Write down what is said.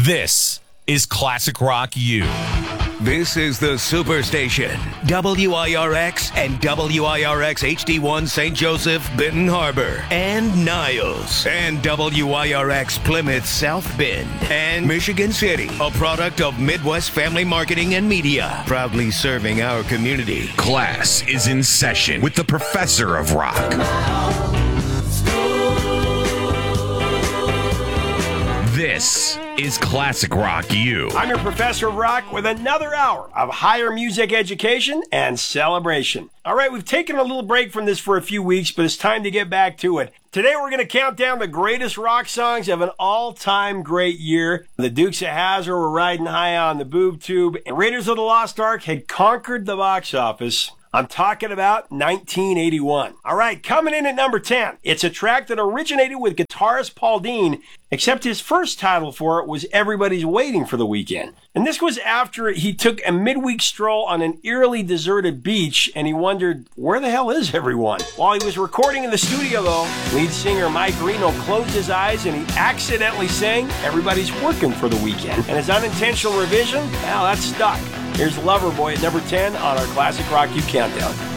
This is Classic Rock U. This is the Superstation, WIRX and WIRX HD1 St. Joseph, Benton Harbor, and Niles, and WIRX Plymouth South Bend, and Michigan City, a product of Midwest Family Marketing and Media, proudly serving our community. Class is in session with the Professor of Rock. This is Classic Rock U. I'm your Professor of Rock with another hour of higher music education and celebration. All right, we've taken a little break from this for a few weeks, but it's time to get back to it. Today we're going to count down the greatest rock songs of an all-time great year. The Dukes of Hazzard were riding high on the boob tube, and Raiders of the Lost Ark had conquered the box office. I'm talking about 1981. All right, coming in at number 10. It's a track that originated with guitarist Paul Dean, except his first title for it was Everybody's Waiting for the Weekend. And this was after he took a midweek stroll on an eerily deserted beach and he wondered, where the hell is everyone? While he was recording in the studio though, lead singer Mike Reno closed his eyes and he accidentally sang Everybody's Working for the Weekend. And his unintentional revision, well, that stuck. Here's Loverboy at number 10 on our Classic Rock U Countdown.